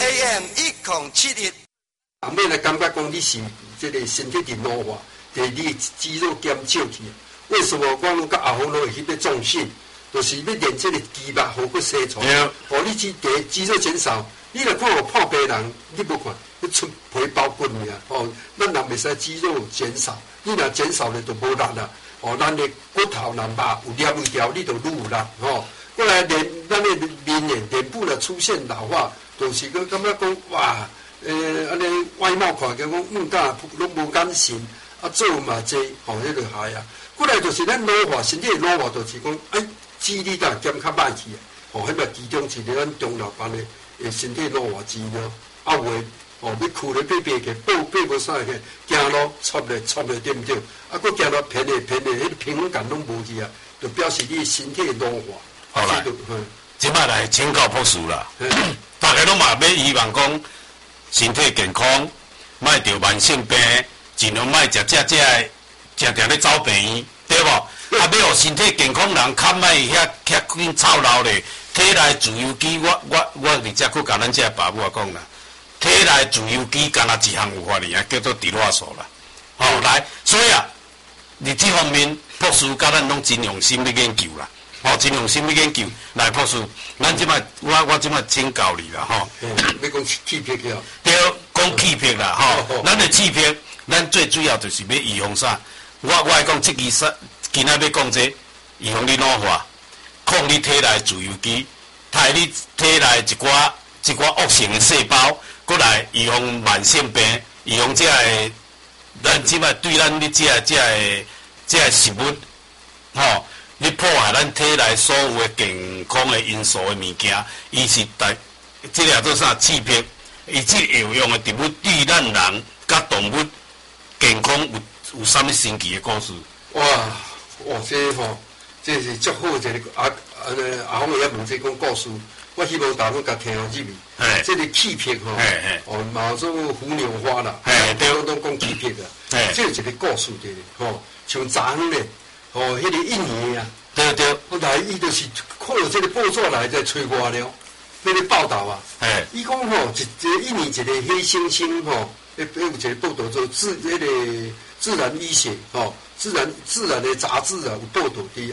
AM 1071。 后面来感觉讲你是这个身体伫老化，第二肌肉减少去。为什么我们甲阿峰都会去要重训？就是要练这个肌肉好去生存。哦，你肌肉减少，你若看有胖白人，你无看，你出皮包骨尔。哦，咱人袂使肌肉减少，你若减少了就无力啦。哦，咱的骨头若肉有黏一条，你就愈有力。哦，过来咱的脸部呢出现老化，就是个感觉讲哇，安尼外貌看起讲敢拢无眼神，啊做嘛济，吼，迄个害啊。过来就是咱老化，身体的老化就是讲，记忆力减较歹去啊。吼，迄个其中一个咱中老班的身体老化治疗，啊有诶，哦，你哭咧爬去，爬无啥去，行路错咧，对毋对？啊，佫行路偏咧，迄个平衡感拢无去啊，就表示你身体老化。 好啦，即摆来请教博士啦。大家拢嘛要希望讲身体健康，莫得慢性病，尽量莫食常常咧走病院，对无？啊，要互身体健康人，较莫遐紧操劳咧。体内自由基，我直接去甲咱这爸母讲啦，体内自由基干那一项有法哩啊，叫做植化素啦。吼，来，所以啊，伫这方面，博士甲咱拢真用心咧研究啦。哦，真用心咧研究，来博士，咱即摆我即摆请教你啦，吼。 要讲气魄去哦。 对，讲气魄啦，吼。咱的气魄，咱最主要就是要预防啥？我来讲即期今仔要讲这预防你老化，控你体内自由基，害你体内一寡恶性的细胞，过来预防慢性病，预防这个咱即摆对咱你这个食物，吼。你破坏咱体内所有的健康的因素的物件，伊是这个做啥气魄？伊这有用的植物对咱人甲动物健康有啥物神奇的故事？ 哇，这吼，这是足好一个阿峰也问这讲故事，我希望大家甲听入去。这个气魄吼，嘛做虎牛花啦，都讲气魄啦。这是一个故事的吼，像昨昏咧。哦，迄个印尼啊， 对， 后来伊就是看到这个报纸来在吹外了，迄个报道啊，伊讲吼，一个印尼一个黑猩猩吼，有一个报道做自然医学吼，自然的杂志啊有报道伫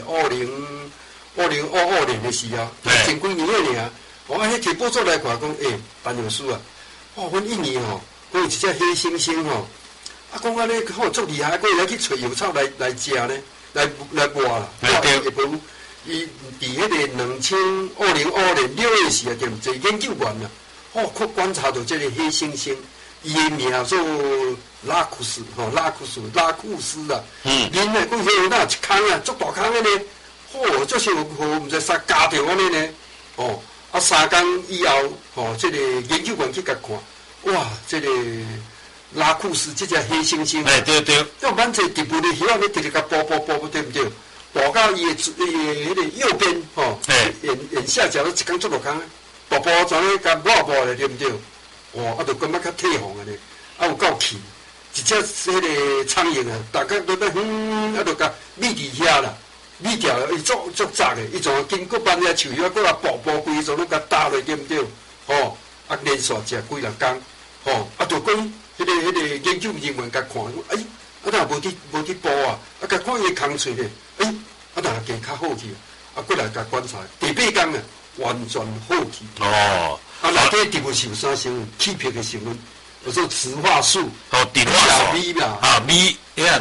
2022年的时啊，前几年个尔，我迄摕报纸来看讲，陈老师啊，阮印尼吼，讲有一只黑猩猩吼，啊讲安尼好足厉害，佫来去找药草来食呢。来播啦，一部伊伫迄个2022年6月时啊，就做研究员啦，去观察到这个黑猩猩，伊的名做拉库斯啊，人呢，讲迄个一坑啊，足大坑的呢，就是毋知啥加着安尼呢，3工以后，这个研究员去甲看，哇，这个。拉库斯这只黑猩猩， 对， 要蛮侪植物的叶啊，你直直甲剥，对不对？剥到伊的迄个右边，眼下角都一缸足落缸，剥怎咧甲剥咧，对不对？啊，就感觉较退红的咧，啊有够气，一只迄个苍蝇啊，大家都在啊，就甲密伫遐啦，密掉伊足杂的，伊从经过半夜树叶，过来剥规种拢甲打落，对不对？啊连续食几两工，啊就讲。迄个研究人员甲看，若无伫煲啊，甲看伊空喙咧，若加较好去，过来甲观察，第8工啊，完全好去。内底植物是有啥成分？气魄的成分，叫做植化素。 植化素。 米啦。 米啊，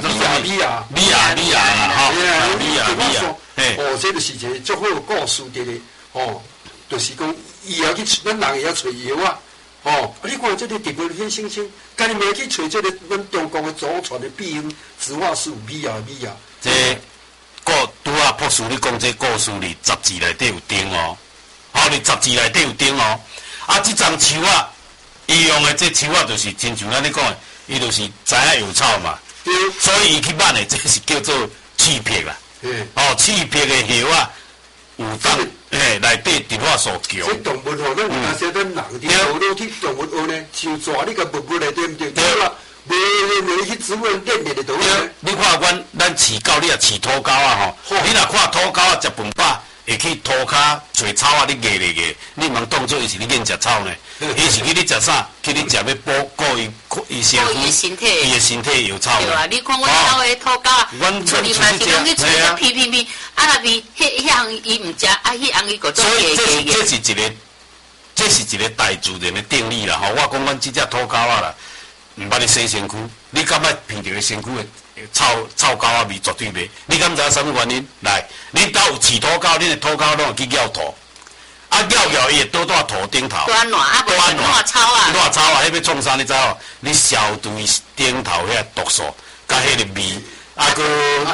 这就是一个足好的故事的咧，就是讲伊要去，咱人会晓找药啊。你看这个植物黑猩猩，家己袂去找这个咱中国的祖传的秘方植化素米啊。 这拄啊，博士你讲这故事里杂志内底有登哦，你杂志内底有登哦。啊，这丛树啊，伊用的这树啊，就是亲像咱咧讲的，伊就是知影药草嘛。对。所以伊去挽的，这是叫做气魄啦。气魄的叶啊，有当。内底植化素强。这动物咱有当时咱人伫路去动物学呢，像蛇你甲物来对毋对？对啦，袂去植物练的都。 你看咱饲狗，你也饲土狗啊吼，你若看土狗啊食饭饱， 会去涂骹找草啊，你挾咧挾，你茫当做伊是你练食草呢？伊是去你食啥？去你食要顾伊身躯，伊的身体有草。 对啊，你看阮兜的土狗啊，出去嘛是讲去吹只屁屁屁，啊那边迄项伊唔食，啊迄项伊个做所以这是一个大自然的定律啦。吼，我讲阮即只土狗啊啦，唔捌你洗身躯，你敢捌闻着个身躯的臭狗啊味绝对袂。你敢知影什么原因？来，你兜有饲土狗，恁的土狗拢会去咬土。啊，咬伊会倒在土顶头， 断烂啊，无烂草啊， 烂草啊，迄要创啥？你知无？你消除伊顶头遐毒素，甲迄个味，啊个，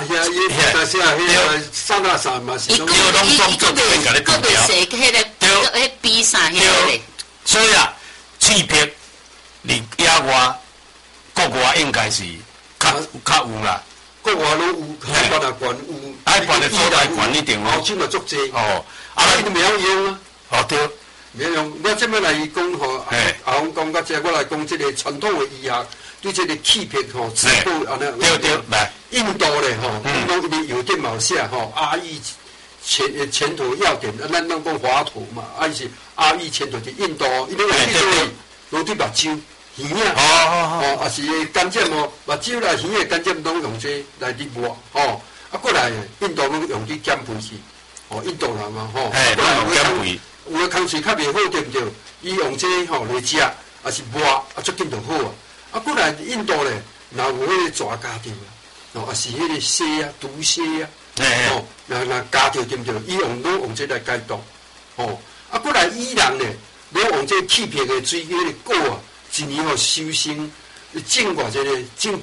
沙拉沙嘛是， 伊拢总做变甲你除掉， 迄比啥迄个。 所以啊，刺鼻，你野外，国外应该是较有啦。 国外拢有，海拔也悬有， 海拔的所在悬一定澳洲嘛足济。 哦， 啊，你袂晓用啊。 哦对， 袂用。我即摆来讲吼，阿翁讲到这，我来讲即个传统的医学对即个气血吼，滋补安尼。 对，来。 印度咧吼，伊讲伊有点毛写吼，阿育前头要点，咱讲华佗嘛，啊是阿育前头是印度，伊咧用对目睭。鱼啊，啊是甘蔗哦，目睭啦，鱼的甘蔗拢用这来滴抹，啊过来印度拢用去减肥去，印度人嘛吼， 用减肥， 有的空气较袂好对不对？伊用这来食，啊是抹，啊足紧就好啊。啊过来印度咧，若有迄个抓家着啊，啊是迄个蛇啊，毒蛇啊，若家着对不对？伊拢用这来解毒，啊过来伊朗咧，拢用这气皮的水迄个果啊。一年修身，种偌这个种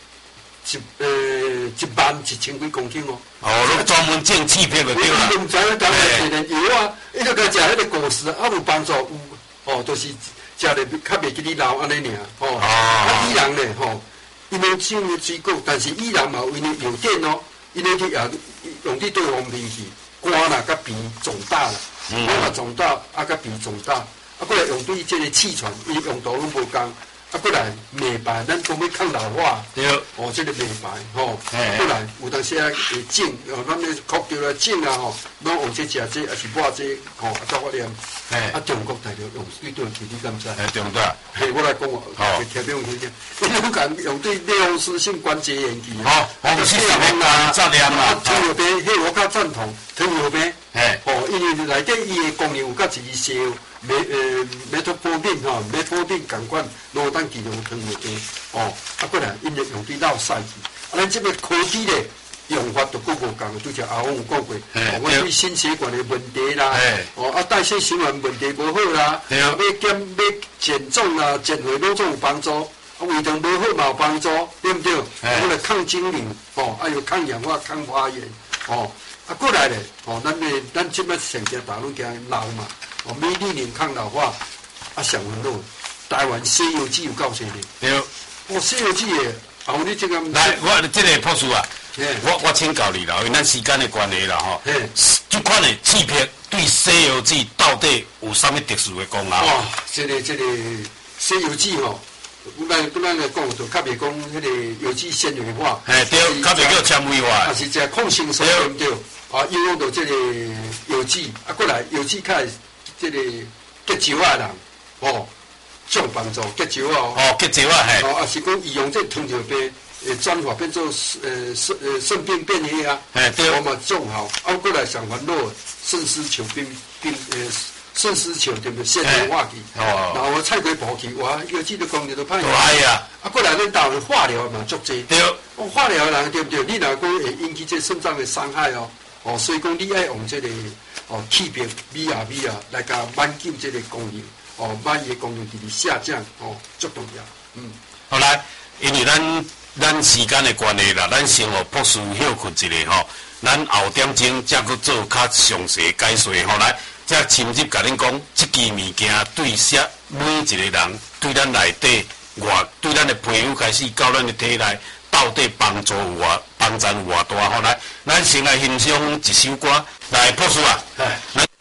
11000几公斤哦。 你专门种气片就对啦。 你唔知影当然是药啊，伊就甲食迄个果实，啊有帮助有，就是食咧较袂记你老安尼尔，啊伊人咧因拢种个水果，但是伊人嘛有因的优点哦，因咧去用去对方面去，肝啦甲鼻肿大啦，肝嘛肿大，啊甲鼻肿大。啊，过来用对这个气喘，伊用途拢无共。啊，过来美白，咱讲要抗老化， 对， 这个美白，过来有当时啊会种，咱咧哭着来种啊，拢用这食这，也是抹这，啊，到我念，啊，中国大陆用对对去，你敢知？ 中国， 我来讲听别人听听，伊拢讲用对类风湿性关节炎去， 风湿性啊，杂念啊， 糖尿病，迄我较赞同，糖尿病，因为内底伊的功能有甲治烧。梅托波病梅托病共款，拢当治疗糖尿病啊过来因咧用伫老屎去，咱即个科技咧用法就佫无共，拄则阿翁有讲过，我对心血管的问题啦，代谢循环问题无好啦，要减重啦、减肥拢总有帮助，胃肠无好嘛有帮助，对不对？我来抗精灵有抗氧化、抗发炎过来咧咱即摆成家大陆惊老嘛。美丽脸抗老化，上云路，台湾《西游记》有教谁呢？ 对， 《西游记》的，你这个来，我这个博士啊，我请教你啦，因为咱时间的关系啦，这款的气片对《西游记》到底有啥物特殊的功能？ 哇，这个《西游记》咱来讲，就较袂讲迄个有机纤维化， 对，较袂叫纤维化， 啊是只抗生素对不对？应用到这个有机，过来有机较。这个结石啊人，种帮助结石啊结石啊嘿， 啊是讲伊用这糖尿病转化变做肾病变异啊， 对， 我嘛种好，过来上烦恼肾丝球肾丝球对不对？纤维化去，然后菜龟补去，哇，有机的功能都歹用，过来咱打化疗嘛足济， 对， 化疗的人对不对？你若讲会引起这肾脏的伤害所以讲你爱用这个。气病 VRV 来甲挽救这个功能，免伊的功能直直下降，足重要。 好来，因为咱时间的关系啦，咱先互博士休困一下咱后点钟再去做较详细解说来，再深入甲恁讲，这支物件对每一个人，对咱内底对咱的皮肤开始到咱的体内，到底帮助有偌大来，咱先来欣赏一首歌，来博士啊。